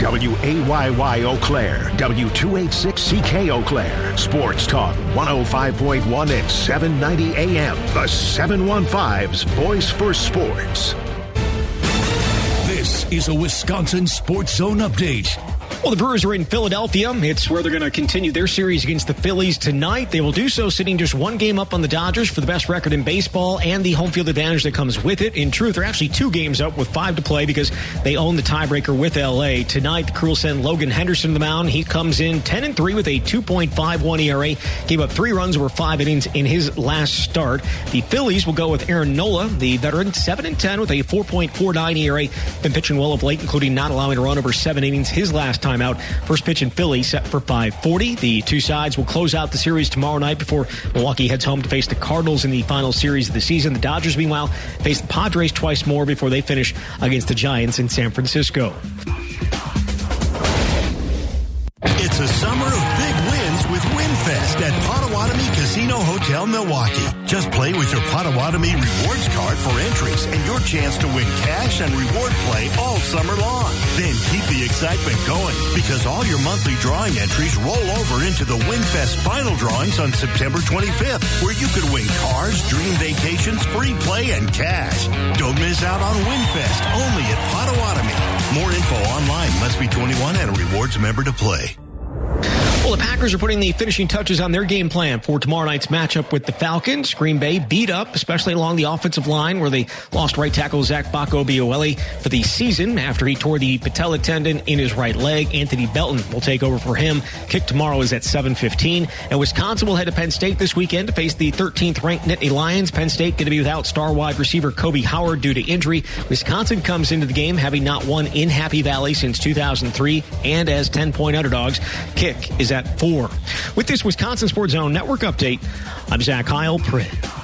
WAYY Eau Claire, W286CK Eau Claire, Sports Talk 105.1 and 790 AM. The 715's Voice for Sports. This is a Wisconsin Sports Zone update. Well, the Brewers are in Philadelphia. It's where they're going to continue their series against the Phillies tonight. They will do so sitting just one game up on the Dodgers for the best record in baseball and the home field advantage that comes with it. In truth, they're actually 2 games up with 5 to play because they own the tiebreaker with L.A. Tonight, the crew will send Logan Henderson to the mound. He comes in 10-3 with a 2.51 ERA. Gave up 3 runs over 5 innings in his last start. The Phillies will go with Aaron Nola, the veteran, 7-10 with a 4.49 ERA. Been pitching well of late, including not allowing a run over 7 innings his last time out. First pitch in Philly set for 5:40. The two sides will close out the series tomorrow night before Milwaukee heads home to face the Cardinals in the final series of the season. The Dodgers, meanwhile, face the Padres twice more before they finish against the Giants in San Francisco. It's a summer of big wins with WinFest at Potawatomi Casino Hotel, Milwaukee. Just play with your Potawatomi Rewards card for entries and your chance to win cash and reward play all summer long. Then keep the excitement going because all your monthly drawing entries roll over into the WinFest final drawings on September 25th, where you could win cars, dream vacations, free play, and cash. Don't miss out on WinFest, only at Potawatomi. More info online. Must be 21 and a rewards member to play. Well, the Packers are putting the finishing touches on their game plan for tomorrow night's matchup with the Falcons. Green Bay beat up, especially along the offensive line, where they lost right tackle Zach Bacco-Biolelli for the season after he tore the patella tendon in his right leg. Anthony Belton will take over for him. Kick tomorrow is at 7:15. And Wisconsin will head to Penn State this weekend to face the 13th-ranked Nittany Lions. Penn State going to be without star wide receiver Kobe Howard due to injury. Wisconsin comes into the game having not won in Happy Valley since 2003 and as 10-point underdogs. Kick is at 4. With this Wisconsin Sports Zone Network update, I'm Zach Heil.